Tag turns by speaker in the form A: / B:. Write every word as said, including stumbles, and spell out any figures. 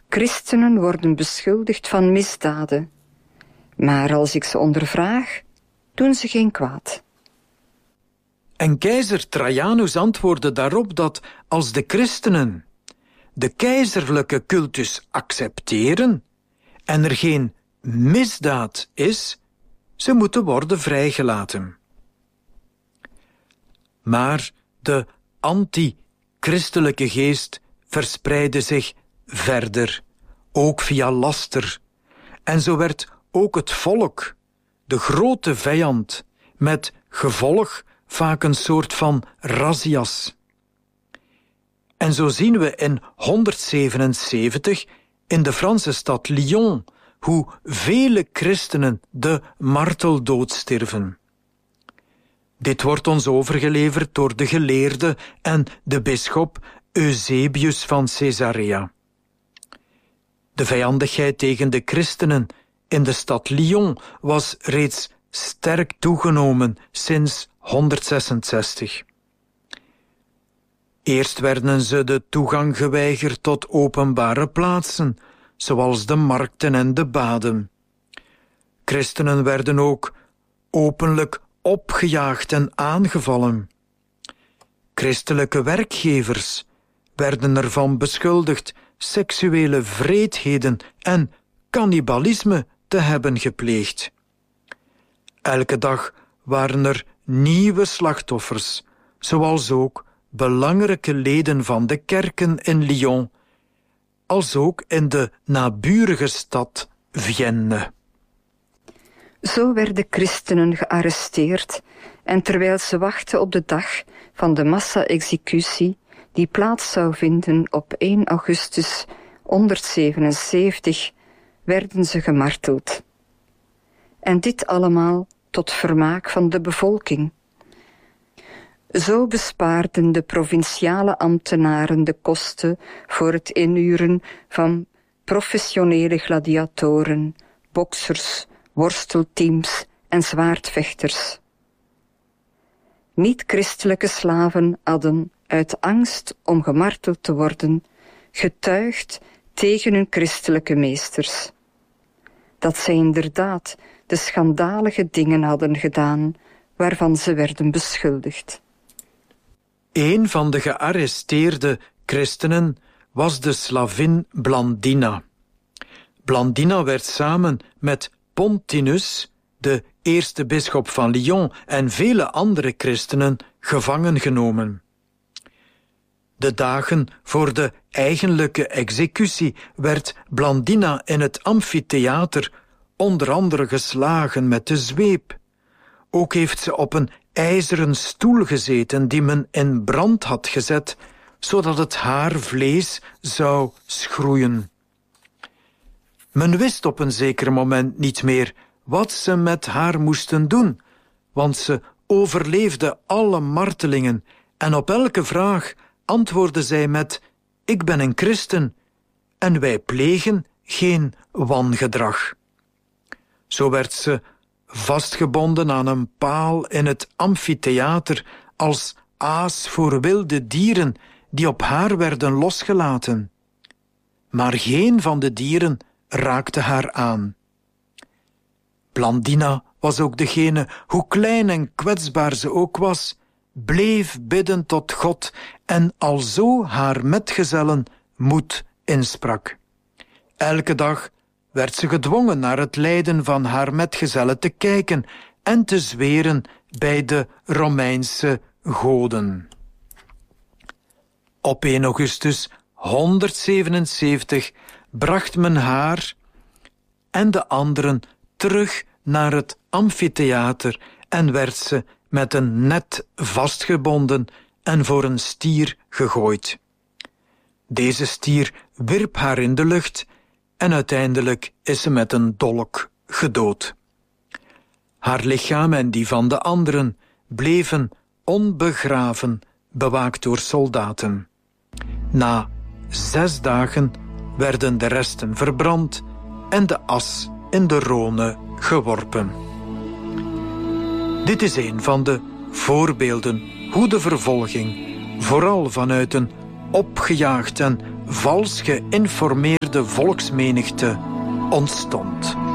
A: Christenen worden beschuldigd van misdaden. Maar als ik ze ondervraag, doen ze geen kwaad.
B: En keizer Trajanus antwoordde daarop dat als de christenen de keizerlijke cultus accepteren en er geen misdaad is, ze moeten worden vrijgelaten. Maar de anti-christelijke geest verspreidde zich verder, ook via laster. En zo werd ook het volk, de grote vijand, met gevolg vaak een soort van razzias. En zo zien we in honderdzevenenzeventig in de Franse stad Lyon hoe vele christenen de marteldood sterven. Dit wordt ons overgeleverd door de geleerde en de bisschop Eusebius van Caesarea. De vijandigheid tegen de christenen in de stad Lyon was reeds sterk toegenomen sinds honderdzesenzestig. Eerst werden ze de toegang geweigerd tot openbare plaatsen, zoals de markten en de baden. Christenen werden ook openlijk opgejaagd en aangevallen. Christelijke werkgevers werden ervan beschuldigd seksuele wreedheden en cannibalisme te hebben gepleegd. Elke dag waren er nieuwe slachtoffers, zoals ook belangrijke leden van de kerken in Lyon, als ook in de naburige stad Vienne.
A: Zo werden christenen gearresteerd en terwijl ze wachten op de dag van de massa-executie die plaats zou vinden op één augustus honderdzevenenzeventig, werden ze gemarteld. En dit allemaal tot vermaak van de bevolking. Zo bespaarden de provinciale ambtenaren de kosten voor het inhuren van professionele gladiatoren, boksers, worstelteams en zwaardvechters. Niet-christelijke slaven hadden uit angst om gemarteld te worden getuigd tegen hun christelijke meesters. Dat zij inderdaad de schandalige dingen hadden gedaan waarvan ze werden beschuldigd.
B: Een van de gearresteerde christenen was de slavin Blandina. Blandina werd samen met Pontinus, de eerste bisschop van Lyon, en vele andere christenen gevangen genomen. De dagen voor de eigenlijke executie werd Blandina in het amfitheater onder andere geslagen met de zweep. Ook heeft ze op een ijzeren stoel gezeten die men in brand had gezet, zodat het haar vlees zou schroeien. Men wist op een zeker moment niet meer wat ze met haar moesten doen, want ze overleefde alle martelingen en op elke vraag antwoordde zij met: ik ben een christen en wij plegen geen wangedrag. Zo werd ze vastgebonden aan een paal in het amfitheater als aas voor wilde dieren die op haar werden losgelaten. Maar geen van de dieren raakte haar aan. Blandina was ook degene, hoe klein en kwetsbaar ze ook was, bleef bidden tot God en alzo haar metgezellen moed insprak. Elke dag werd ze gedwongen naar het lijden van haar metgezellen te kijken en te zweren bij de Romeinse goden. Op één augustus honderdzevenenzeventig bracht men haar en de anderen terug naar het amfitheater en werd ze met een net vastgebonden en voor een stier gegooid. Deze stier wierp haar in de lucht en uiteindelijk is ze met een dolk gedood. Haar lichaam en die van de anderen bleven onbegraven, bewaakt door soldaten. Na zes dagen werden de resten verbrand en de as in de Rhône geworpen. Dit is een van de voorbeelden hoe de vervolging, vooral vanuit een opgejaagd en vals geïnformeerde volksmenigte ontstond.